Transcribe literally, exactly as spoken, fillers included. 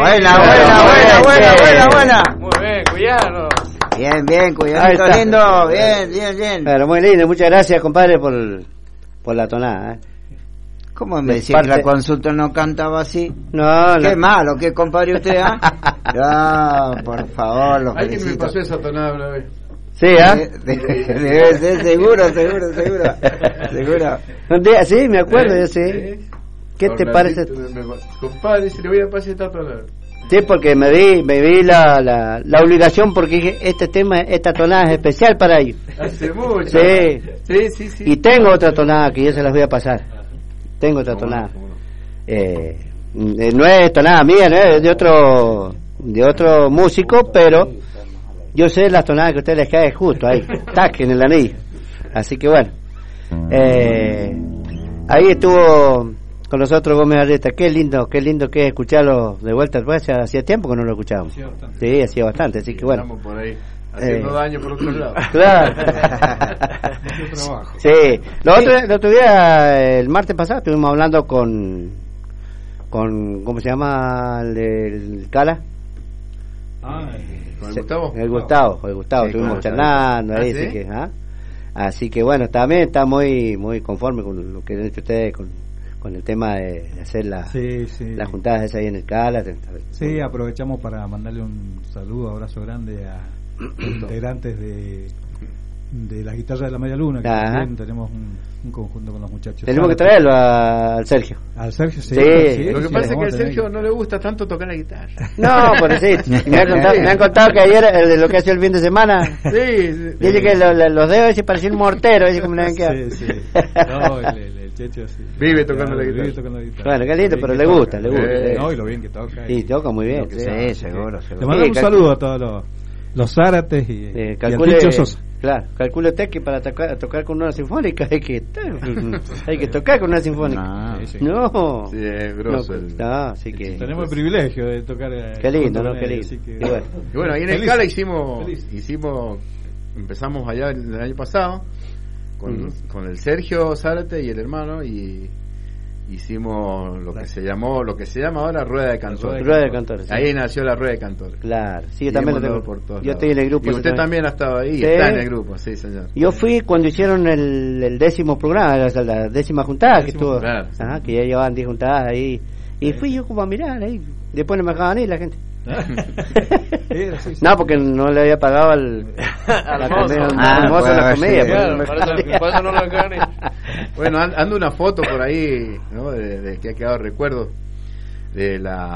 Buena, buena, buena, buena, buena, buena. Muy bien, cuidado. Bien, bien, cuidadito lindo, bien, bien, bien. Pero muy lindo, muchas gracias, compadre, por, por la tonada, ¿eh? ¿Cómo me decía parte... que la consulta no cantaba así? No, Qué no. malo, ¿qué compadre usted, ah? No, por favor, lo Alguien felicito. me pasó esa tonada una vez. Sí, ¿ah? ¿eh? Debe ser, seguro, seguro, seguro. Seguro. Un día, sí, me acuerdo, yo sí. ¿Qué te parece? Compadre, si le voy a pasar esta tonada. Sí, porque me vi, me vi la, la, la obligación, porque dije, este tema, esta tonada es especial para ellos. Hace mucho. Sí. Sí, sí, sí. Y tengo otra tonada que yo se las voy a pasar. Tengo otra tonada. Eh, no es tonada mía, no es de otro, de otro músico, pero yo sé las tonadas que a ustedes les cae justo ahí, tac, en el anillo. Así que bueno. Eh, ahí estuvo con nosotros Gómez Arrieta. Qué lindo, qué lindo que es escucharlo de vuelta. Pues hacía tiempo que no lo escuchábamos. Sí, hacía bastante, así que bueno. Estamos por ahí, haciendo eh, daño por otro lado. Claro. Sí. Lo otro, el otro día, el martes pasado, estuvimos hablando con, con ¿cómo se llama? El del Cala. Ah, ¿con el Gustavo? El Gustavo, el Gustavo. Sí, estuvimos charlando ahí, ¿Ah, sí? Así que, ¿ah? Así que bueno, también está muy, muy conforme con lo que han hecho ustedes, con con el tema de hacer la, sí, sí. las juntadas esas ahí en el Cala. Sí, aprovechamos para mandarle un saludo, abrazo grande a los integrantes de de la guitarra de la Media Luna, que también tenemos un, un conjunto con los muchachos. Tenemos que traerlo a, al Sergio. Al Sergio, sí. sí, sí lo que sí, pasa es que al Sergio que... no le gusta tanto tocar la guitarra. No, por eso. Me han contado, me han contado que ayer, de lo que hace el fin de semana, sí, sí, dice sí. que lo, lo, los dedos se parecían un mortero. Dice como le sí, sí. No, el, el, el Checho sí. Vive tocando, la, vive tocando la guitarra. Bueno, qué lindo, pero le gusta, le gusta. Eh, no, y lo bien que toca. Sí, toca muy bien. Sí, sí, seguro, seguro. Le mando un saludo a todos los, los Zárates y, eh, y al Ticho Sosa. Claro, calculo usted que para tocar, tocar con una sinfónica hay que hay que tocar con una sinfónica. No, sí, sí. no. Sí, es grosso. No, el... no, así que tenemos el privilegio de tocar. Qué lindo, ¿no? Qué lindo. Que... Y bueno. Y bueno, ahí en Feliz. el Cala hicimos, Feliz. hicimos, empezamos allá el, el año pasado con, Uh-huh. con el Sergio Zárate y el hermano y hicimos lo que se llamó, lo que se llama ahora Rueda de Cantores. Rueda de Cantores. Sí. Ahí nació la Rueda de Cantores. Claro, sí, yo también lo tengo. Por todos yo lados. estoy en el grupo. Y usted también. también ha estado ahí, sí. Está en el grupo, sí, señor. Yo fui cuando hicieron el, el décimo programa, la, la décima juntada el que décimo, estuvo, claro, sí. ajá, que ya llevaban diez juntadas ahí. Y sí. Fui yo como a mirar ahí. Después no me dejaban ir la gente. No, porque no le había pagado al al mozo ah, la comida. Claro, por eso no lo dejaron ir. Bueno, ando una foto por ahí, ¿no? De, de que ha quedado recuerdo de la